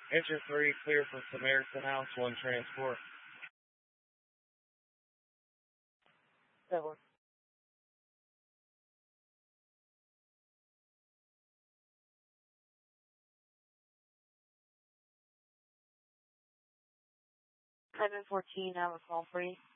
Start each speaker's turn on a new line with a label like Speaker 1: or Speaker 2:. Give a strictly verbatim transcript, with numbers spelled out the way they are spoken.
Speaker 1: Engine three, clear for Samaritan House, one transport.
Speaker 2: Seven. Seven fourteen, I was call free.